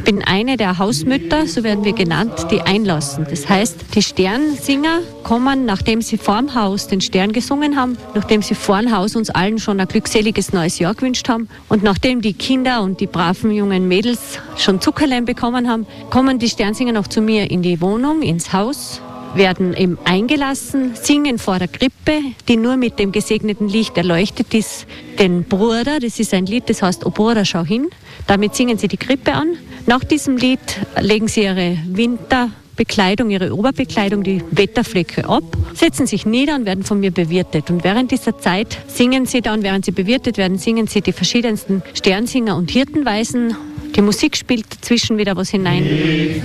Ich bin eine der Hausmütter, so werden wir genannt, die einlassen. Das heißt, die Sternsinger kommen, nachdem sie vorm Haus den Stern gesungen haben, nachdem sie vorm Haus uns allen schon ein glückseliges neues Jahr gewünscht haben und nachdem die Kinder und die braven jungen Mädels schon Zuckerlein bekommen haben, kommen die Sternsinger noch zu mir in die Wohnung, ins Haus, werden eben eingelassen, singen vor der Krippe, die nur mit dem gesegneten Licht erleuchtet ist, den Bruder, das ist ein Lied, das heißt, O Bruder, schau hin. Damit singen sie die Krippe an. Nach diesem Lied legen sie ihre Winterbekleidung, ihre Oberbekleidung, die Wetterflecke ab, setzen sich nieder und werden von mir bewirtet. Und während dieser Zeit singen sie dann, während sie bewirtet werden, singen sie die verschiedensten Sternsinger und Hirtenweisen. Die Musik spielt dazwischen wieder was hinein.